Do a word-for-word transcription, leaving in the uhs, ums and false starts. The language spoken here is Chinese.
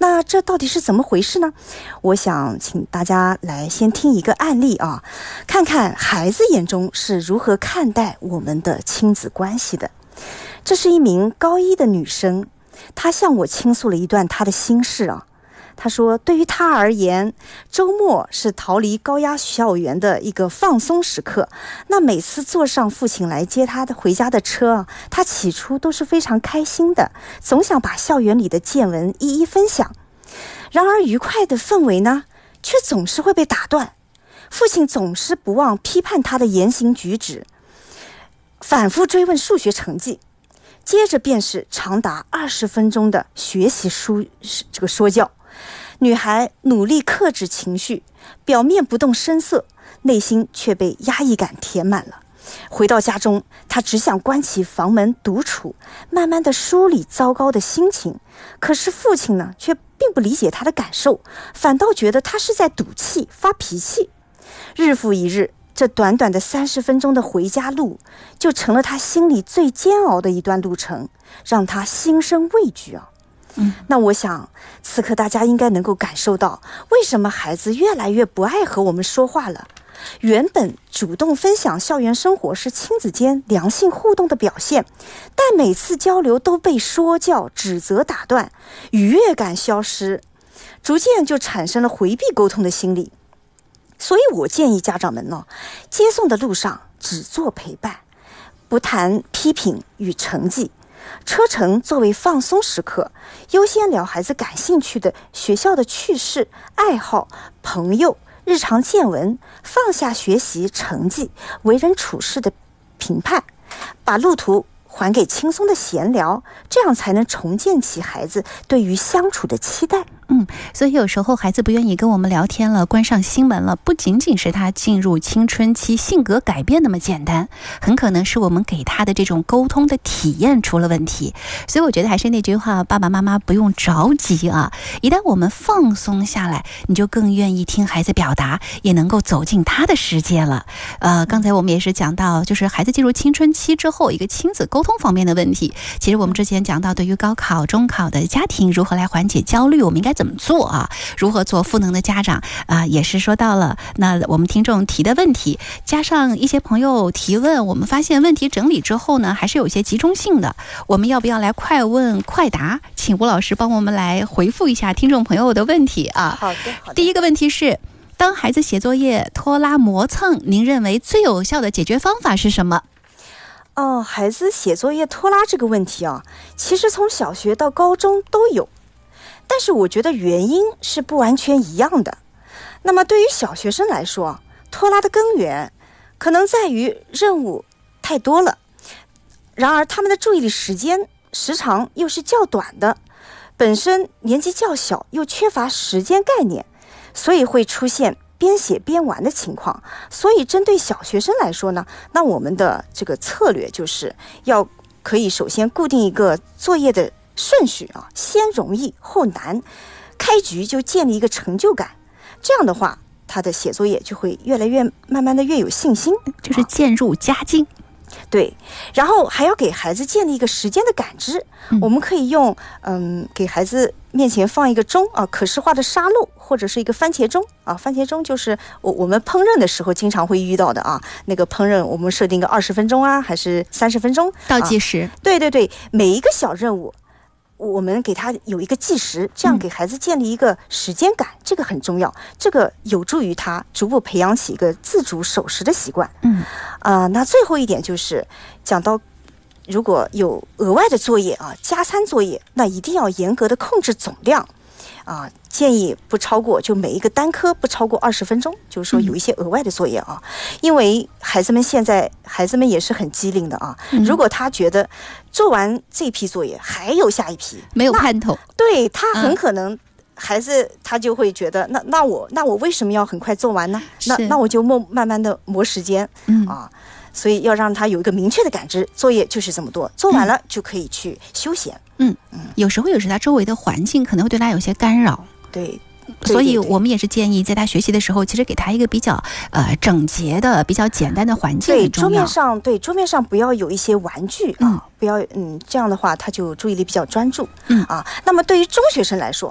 那这到底是怎么回事呢？我想请大家来先听一个案例啊，看看孩子眼中是如何看待我们的亲子关系的。这是一名高一的女生，她向我倾诉了一段她的心事啊。她说，对于她而言，周末是逃离高压校园的一个放松时刻。那每次坐上父亲来接她的回家的车，她起初都是非常开心的，总想把校园里的见闻一一分享。然而愉快的氛围呢，却总是会被打断。父亲总是不忘批判她的言行举止，反复追问数学成绩，接着便是长达二十分钟的学习书这个说教。女孩努力克制情绪，表面不动声色，内心却被压抑感填满了。回到家中，她只想关起房门独处，慢慢的梳理糟糕的心情。可是父亲呢，却并不理解她的感受，反倒觉得她是在赌气发脾气。日复一日，这短短的三十分钟的回家路，就成了她心里最煎熬的一段路程，让她心生畏惧啊。嗯，那我想此刻大家应该能够感受到，为什么孩子越来越不爱和我们说话了。原本主动分享校园生活是亲子间良性互动的表现，但每次交流都被说教指责打断，愉悦感消失，逐渐就产生了回避沟通的心理。所以我建议家长们呢，接送的路上只做陪伴，不谈批评与成绩。车程作为放松时刻，优先聊孩子感兴趣的学校的趣事、爱好、朋友、日常见闻，放下学习成绩、为人处事的评判，把路途还给轻松的闲聊，这样才能重建起孩子对于相处的期待。 嗯，所以有时候孩子不愿意跟我们聊天了，关上心门了，不仅仅是他进入青春期性格改变那么简单，很可能是我们给他的这种沟通的体验出了问题。所以我觉得还是那句话，爸爸妈妈不用着急啊，一旦我们放松下来，你就更愿意听孩子表达，也能够走进他的世界了。呃，刚才我们也是讲到，就是孩子进入青春期之后，一个亲子沟通方面的问题。其实我们之前讲到，对于高考、中考的家庭如何来缓解焦虑，我们应该怎么做啊？如何做赋能的家长啊、呃？也是说到了那我们听众提的问题，加上一些朋友提问，我们发现问题整理之后呢，还是有一些集中性的。我们要不要来快问快答？请吴老师帮我们来回复一下听众朋友的问题啊。 好的，好的。 第一个问题是，当孩子写作业拖拉磨蹭，您认为最有效的解决方法是什么？ 哦，孩子写作业拖拉这个问题啊，其实从小学到高中都有。但是我觉得原因是不完全一样的。那么对于小学生来说，拖拉的根源可能在于任务太多了，然而他们的注意力时间时长又是较短的，本身年纪较小又缺乏时间概念，所以会出现边写边玩的情况。所以针对小学生来说呢，那我们的这个策略就是要可以首先固定一个作业的顺序啊，先容易后难，开局就建立一个成就感，这样的话他的写作业就会越来越慢慢的越有信心， 就是渐入佳境。 对，然后还要给孩子建立一个时间的感知、嗯、我们可以用嗯给孩子面前放一个钟啊，可视化的沙漏或者是一个番茄钟啊，番茄钟就是我我们烹饪的时候经常会遇到的啊，那个烹饪我们设定个二十分钟啊，还是三十分钟倒计时、啊、 对对对，每一个小任务我们给他有一个计时，这样给孩子建立一个时间感、嗯、这个很重要，这个有助于他逐步培养起一个自主守时的习惯。嗯啊、呃，那最后一点就是讲到如果有额外的作业啊，加餐作业，那一定要严格的控制总量啊，建议不超过，就每一个单科不超过二十分钟，就是说有一些额外的作业啊、嗯、因为孩子们现在孩子们也是很机灵的啊、嗯、如果他觉得做完这批作业还有下一批， 没有盼头， 对，他很可能、嗯、孩子他就会觉得那那我那我为什么要很快做完呢？那那我就慢慢慢的磨时间、嗯、啊，所以要让他有一个明确的感知，作业就是这么多，做完了就可以去休闲。 嗯嗯，有时候有时他周围的环境可能会对他有些干扰， 对。 所以我们也是建议在他学习的时候，其实给他一个比较呃整洁的、比较简单的环境很重要。 对，桌面上对桌面上不要有一些玩具啊，嗯、不要嗯这样的话他就注意力比较专注。嗯啊，那么对于中学生来说